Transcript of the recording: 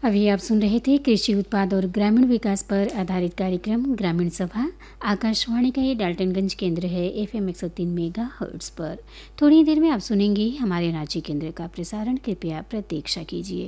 अभी आप सुन रहे थे कृषि उत्पाद और ग्रामीण विकास पर आधारित कार्यक्रम ग्रामीण सभा। आकाशवाणी का ये डाल्टनगंज केंद्र है FM 103 मेगाहर्ट्ज पर। थोड़ी देर में आप सुनेंगे हमारे रांची केंद्र का प्रसारण। कृपया प्रतीक्षा कीजिए।